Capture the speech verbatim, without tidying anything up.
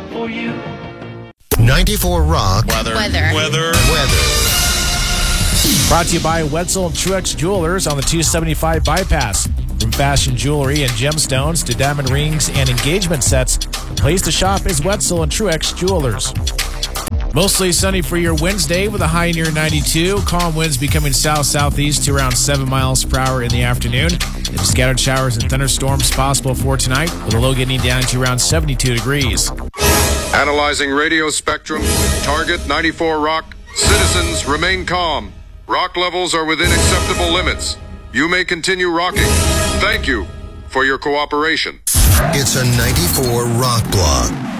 up for you. ninety-four Rock. Weather. Weather. Weather. Weather. Brought to you by Wetzel and Truex Jewelers on the two seventy-five bypass. From fashion jewelry and gemstones to diamond rings and engagement sets, the place to shop is Wetzel and Truex Jewelers. Mostly sunny for your Wednesday with a high near ninety-two. Calm winds becoming south-southeast to around seven miles per hour in the afternoon. And scattered showers and thunderstorms possible for tonight with a low getting down to around seventy-two degrees. Analyzing radio spectrum. Target ninety-four Rock. Citizens, remain calm. Rock levels are within acceptable limits. You may continue rocking. Thank you for your cooperation. It's a ninety-four Rock Block.